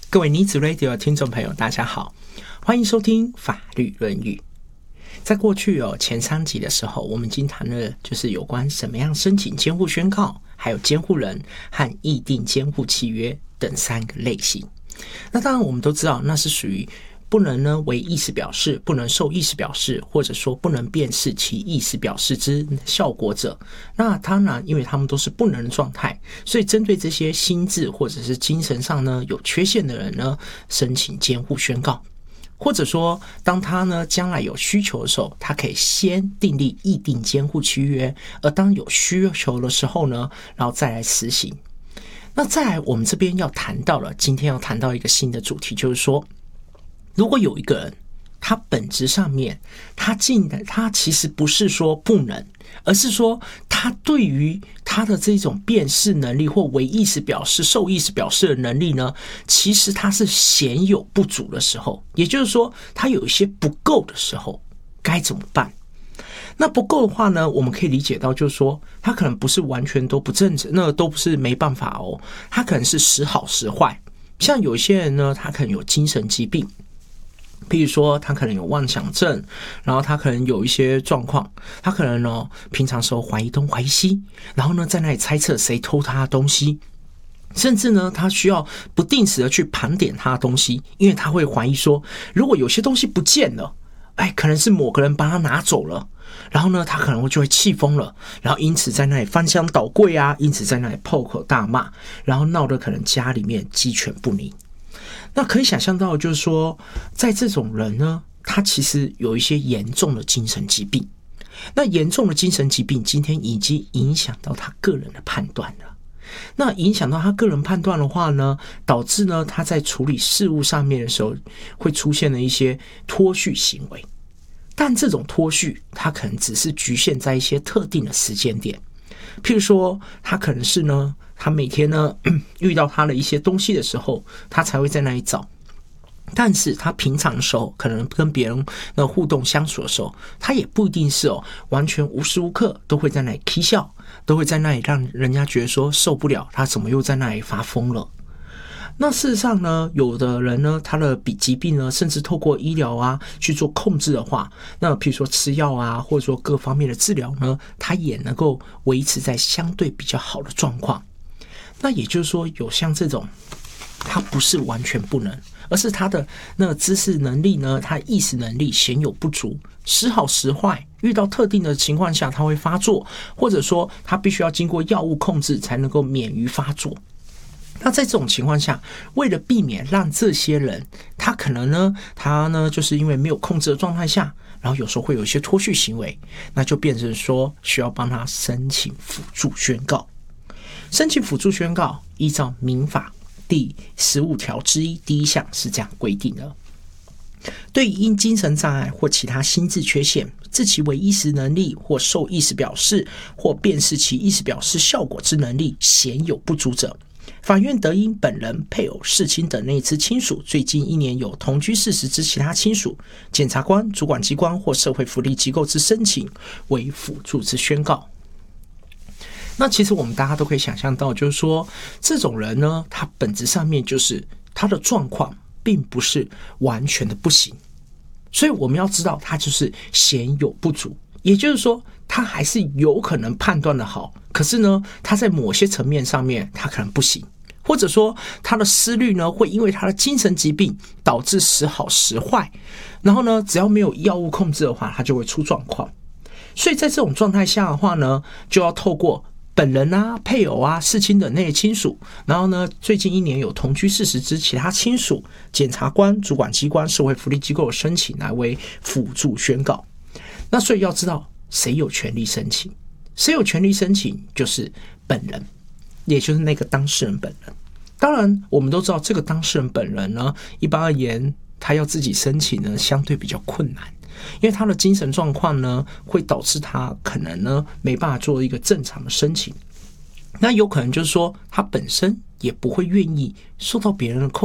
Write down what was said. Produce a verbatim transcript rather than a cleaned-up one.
各位女子 Radio 的听众朋友大家好，欢迎收听法律论语。在过去哦前三集的时候，我们已经谈了就是有关什么样申请监护宣告，还有监护人和议定监护契约等三个类型。那当然我们都知道那是属于不能呢为意思表示，不能受意思表示，或者说不能辨识其意思表示之效果者。那当然因为他们都是不能的状态，所以针对这些心智或者是精神上呢有缺陷的人呢，申请监护宣告，或者说当他呢将来有需求的时候，他可以先订立议定监护契约，而当有需求的时候呢，然后再来实行。那再来我们这边要谈到了，今天要谈到一个新的主题，就是说如果有一个人他本质上面他进的他其实不是说不能，而是说他对于他的这种辨识能力或为意思表示受意思表示的能力呢，其实他是显有不足的时候，也就是说他有一些不够的时候该怎么办？那不够的话呢，我们可以理解到就是说他可能不是完全都不正直，那都不是没办法哦，他可能是时好时坏。像有些人呢，他可能有精神疾病，譬如说他可能有妄想症，然后他可能有一些状况，他可能呢平常时候怀疑东怀疑西，然后呢在那里猜测谁偷他的东西，甚至呢他需要不定时的去盘点他的东西，因为他会怀疑说如果有些东西不见了，哎，可能是某个人把他拿走了，然后呢他可能就会气疯了，然后因此在那里翻箱倒柜啊，因此在那里破口大骂，然后闹得可能家里面鸡犬不宁。那可以想象到就是说在这种人呢，他其实有一些严重的精神疾病，那严重的精神疾病今天已经影响到他个人的判断了。那影响到他个人判断的话呢，导致呢他在处理事务上面的时候会出现了一些脱序行为，但这种脱序他可能只是局限在一些特定的时间点，譬如说他可能是呢他每天呢遇到他的一些东西的时候，他才会在那里找，但是他平常的时候可能跟别人的互动相处的时候，他也不一定是哦完全无时无刻都会在那里起笑，都会在那里让人家觉得说受不了，他怎么又在那里发疯了。那事实上呢，有的人呢他的疾病呢甚至透过医疗啊去做控制的话，那譬如说吃药啊，或者说各方面的治疗呢，他也能够维持在相对比较好的状况。那也就是说有像这种他不是完全不能，而是他的那个知识能力呢，他意识能力显有不足，时好时坏，遇到特定的情况下他会发作，或者说他必须要经过药物控制才能够免于发作。那在这种情况下，为了避免让这些人他可能呢他呢就是因为没有控制的状态下，然后有时候会有一些脱序行为，那就变成说需要帮他申请辅助宣告。申请辅助宣告依照民法第十五条之一第一项是这样规定的：对于因精神障碍或其他心智缺陷，致其为意识能力或受意思表示或辨识其意思表示效果之能力显有不足者，法院得因本人、配偶、世亲等内之亲属最近一年有同居事实之其他亲属，检察官、主管机关或社会福利机构之申请为辅助之宣告。那其实我们大家都可以想象到，就是说这种人呢，他本质上面就是他的状况并不是完全的不行，所以我们要知道他就是显有不足，也就是说他还是有可能判断的好，可是呢他在某些层面上面他可能不行，或者说他的思虑呢会因为他的精神疾病导致时好时坏，然后呢只要没有药物控制的话，他就会出状况。所以在这种状态下的话呢，就要透过本人啊、配偶啊、世亲等内亲属，然后呢最近一年有同居事实之其他亲属，检察官、主管机关、社会福利机构的申请来为辅助宣告。那所以要知道谁有权利申请，谁有权利申请就是本人，也就是那个当事人本人。当然我们都知道这个当事人本人呢，一般而言他要自己申请呢相对比较困难，因为他的精神状况呢会导致他可能呢没办法做一个正常的申请，那有可能就是说他本身也不会愿意受到别人的控